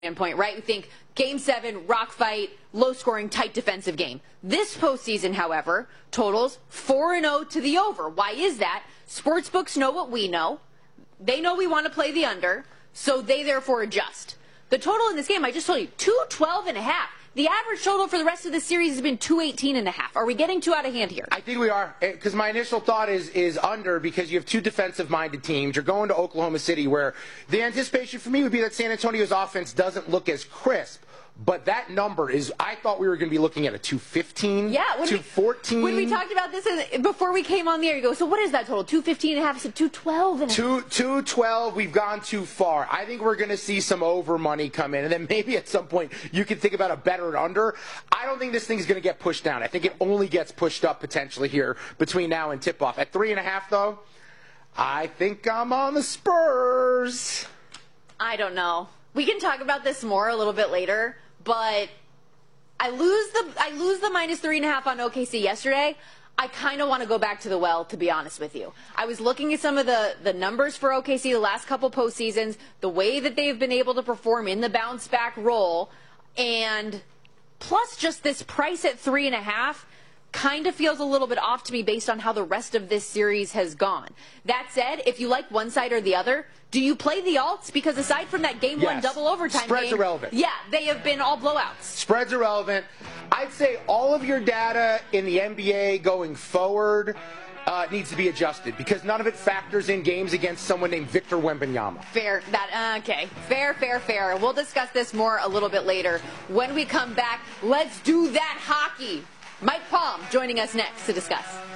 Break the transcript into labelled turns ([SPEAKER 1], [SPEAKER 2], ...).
[SPEAKER 1] standpoint, right? We think Game 7, rock fight, low-scoring, tight defensive game. This postseason, however, totals 4-0 to the over. Why is that? Sportsbooks know what we know. They know we want to play the under, so they therefore adjust. The total in this game, I just told you, 212.5. The average total for the rest of the series has been 218.5. Are we getting too out of hand here?
[SPEAKER 2] I think we are, because my initial thought is under, because you have two defensive-minded teams. You're going to Oklahoma City, where the anticipation for me would be that San Antonio's offense doesn't look as crisp. But that number is, I thought we were going to be looking at a 215, 214.
[SPEAKER 1] When we talked about this before we came on the air, you go, so what is that total? 215.5 to 212.5?
[SPEAKER 2] 212, we've gone too far. I think we're going to see some over money come in, and then maybe at some point you can think about a better under. I don't think this thing's going to get pushed down. I think it only gets pushed up potentially here between now and tip-off. At 3.5, though, I think I'm on the Spurs.
[SPEAKER 1] I don't know. We can talk about this more a little bit later, but I lose the minus 3.5 on OKC yesterday. I kind of want to go back to the well, to be honest with you. I was looking at some of the numbers for OKC the last couple postseasons, the way that they've been able to perform in the bounce back role, and plus just this price at 3.5 kind of feels a little bit off to me based on how the rest of this series has gone. That said, if you like one side or the other, do you play the alts? Because aside from that game one double overtime
[SPEAKER 2] Spreads
[SPEAKER 1] game,
[SPEAKER 2] are relevant.
[SPEAKER 1] Yeah, they have been all blowouts.
[SPEAKER 2] Spreads are relevant. I'd say all of your data in the NBA going forward needs to be adjusted, because none of it factors in games against someone named Victor Wembanyama.
[SPEAKER 1] Fair. Okay. Fair. We'll discuss this more a little bit later. When we come back, let's do that hockey. Mike Palm joining us next to discuss.